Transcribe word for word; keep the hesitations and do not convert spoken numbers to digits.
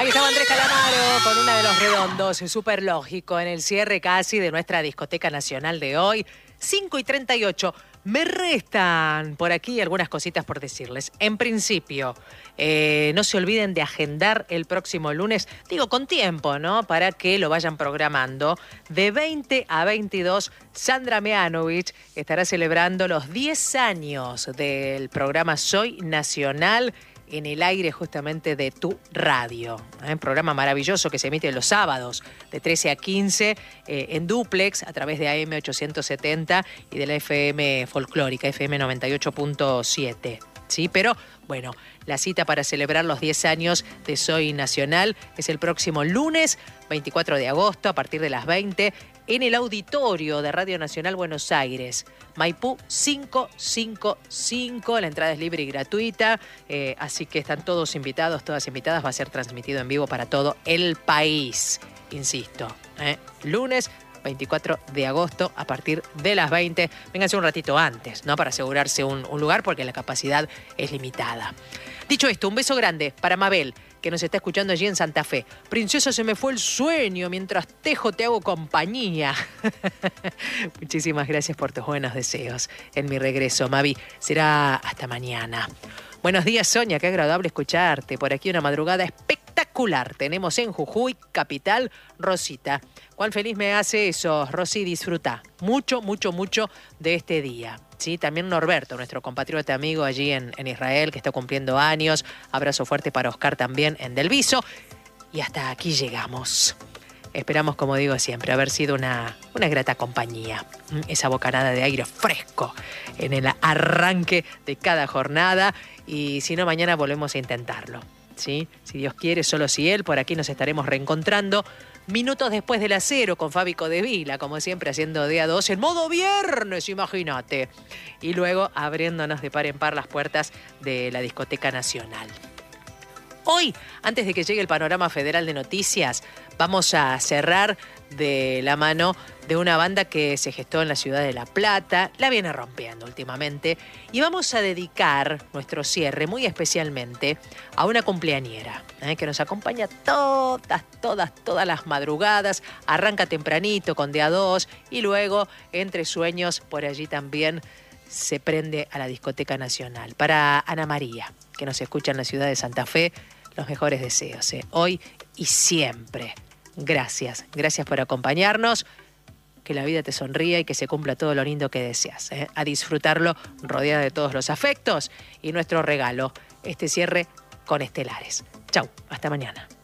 Aquí estaba Andrés Calamaro con una de los redondos, súper lógico, en el cierre casi de nuestra discoteca nacional de hoy. cinco y treinta y ocho. Me restan por aquí algunas cositas por decirles. En principio, eh, no se olviden de agendar el próximo lunes, digo con tiempo, ¿no? Para que lo vayan programando. De veinte a veintidós, Sandra Mianovich estará celebrando los diez años del programa Soy Nacional, en el aire justamente de tu radio. Un programa maravilloso que se emite los sábados de trece a quince eh, en dúplex a través de A M ochocientos setenta y de la F M folclórica, F M noventa y ocho punto siete. ¿Sí? Pero bueno, la cita para celebrar los diez años de Soy Nacional es el próximo lunes veinticuatro de agosto a partir de las veinte en el auditorio de Radio Nacional Buenos Aires. Maipú quinientos cincuenta y cinco, la entrada es libre y gratuita, eh, así que están todos invitados, todas invitadas, va a ser transmitido en vivo para todo el país, insisto, ¿eh? Lunes veinticuatro de agosto a partir de las veinte, vénganse un ratito antes, ¿no? Para asegurarse un, un lugar porque la capacidad es limitada. Dicho esto, un beso grande para Mabel, que nos está escuchando allí en Santa Fe. Princesa, se me fue el sueño, mientras tejo te hago compañía. Muchísimas gracias por tus buenos deseos en mi regreso, Mavi. Será hasta mañana. Buenos días, Sonia, qué agradable escucharte. Por aquí una madrugada espectacular. Tenemos en Jujuy, capital, Rosita. Cuán feliz me hace eso, Rosy, disfruta mucho, mucho, mucho de este día. Sí, también Norberto, nuestro compatriota amigo allí en, en Israel, que está cumpliendo años. Abrazo fuerte para Oscar también en Delviso. Y hasta aquí llegamos. Esperamos, como digo siempre, haber sido una, una grata compañía. Esa bocanada de aire fresco en el arranque de cada jornada. Y si no, mañana volvemos a intentarlo. ¿Sí? Si Dios quiere, solo si Él, por aquí nos estaremos reencontrando. Minutos después de las cero con Fabi Codevila, como siempre haciendo día dos en modo viernes, imagínate. Y luego abriéndonos de par en par las puertas de la Discoteca Nacional. Hoy, antes de que llegue el panorama federal de noticias, vamos a cerrar de la mano de una banda que se gestó en la ciudad de La Plata, la viene rompiendo últimamente, y vamos a dedicar nuestro cierre muy especialmente a una cumpleañera, ¿eh? que nos acompaña todas, todas, todas las madrugadas, arranca tempranito con día dos y luego, entre sueños, por allí también se prende a la Discoteca Nacional. Para Ana María, que nos escucha en la ciudad de Santa Fe, los mejores deseos, ¿eh? hoy y siempre. Gracias, gracias por acompañarnos, que la vida te sonría y que se cumpla todo lo lindo que deseas, ¿eh? A disfrutarlo rodeada de todos los afectos y nuestro regalo, este cierre con estelares. Chau, hasta mañana.